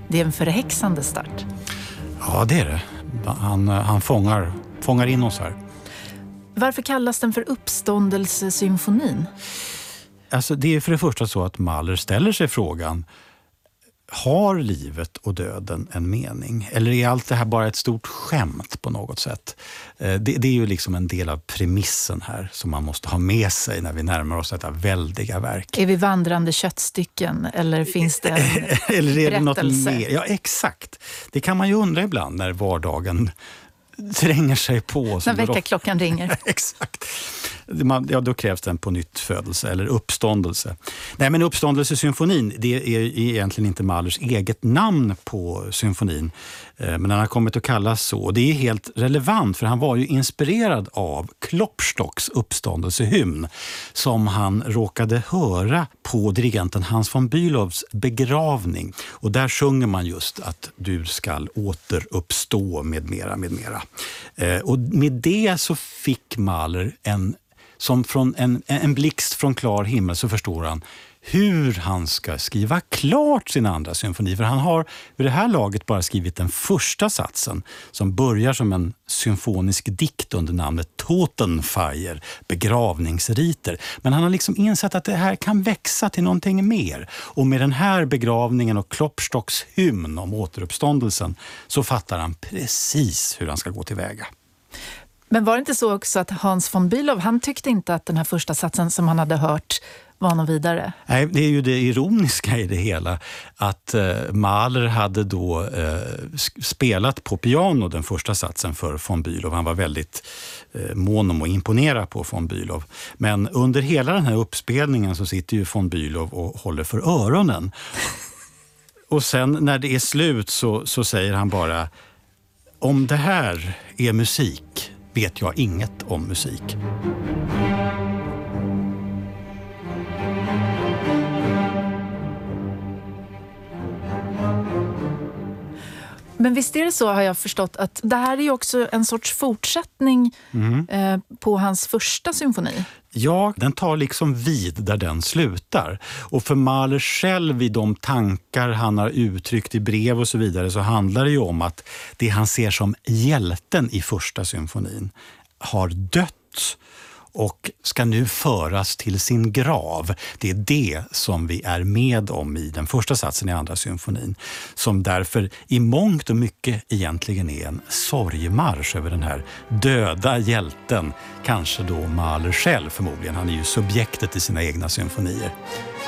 Det är en förhäxande start. Ja, det är det. Han fångar in oss här. Varför kallas den för uppståndelsesymfonin? Alltså, det är för det första så att Mahler ställer sig frågan: har livet och döden en mening? Eller är allt det här bara ett stort skämt på något sätt? Det är ju liksom en del av premissen här som man måste ha med sig när vi närmar oss detta väldiga verk. Är vi vandrande köttstycken eller finns det en eller är det något berättelse? mer? Ja, exakt. Det kan man ju undra ibland när vardagen tränger sig på. När väckarklockan ringer. Exakt. Ja, då krävs det en på nytt födelse eller uppståndelse. Nej, men uppståndelsesymfonin, det är egentligen inte Mahlers eget namn på symfonin. Men den har kommit att kallas så. Det är helt relevant, för han var ju inspirerad av Klopstocks uppståndelsehymn som han råkade höra på dirigenten Hans von Bülows begravning. Och där sjunger man just att du ska återuppstå med mera, med mera. Och med det så fick Mahler som från en blixt från klar himmel, så förstår han hur han ska skriva klart sin andra symfoni. För han har vid det här laget bara skrivit den första satsen som börjar som en symfonisk dikt under namnet Totenfeier, begravningsriter. Men han har liksom insett att det här kan växa till någonting mer. Och med den här begravningen och Klopstocks hymn om återuppståndelsen så fattar han precis hur han ska gå tillväga. Men var det inte så också att Hans von Bülow, han tyckte inte att den här första satsen som han hade hört var någon vidare? Nej, det är ju det ironiska i det hela, att Mahler hade då spelat på piano den första satsen för von Bülow. Han var väldigt mån om att imponera på von Bülow. Men under hela den här uppspelningen så sitter ju von Bülow och håller för öronen. Och sen när det är slut så säger han bara: om det här är musik vet jag inget om musik. Men visst är det så, har jag förstått, att det här är ju också en sorts fortsättning på hans första symfoni. Ja, den tar liksom vid där den slutar. Och för Mahler själv, i de tankar han har uttryckt i brev och så vidare, så handlar det ju om att det han ser som hjälten i första symfonin har dött och ska nu föras till sin grav. Det är det som vi är med om i den första satsen i andra symfonin, som därför i mångt och mycket egentligen är en sorgmarsch över den här döda hjälten. Kanske då Mahler själv förmodligen. Han är ju subjektet i sina egna symfonier.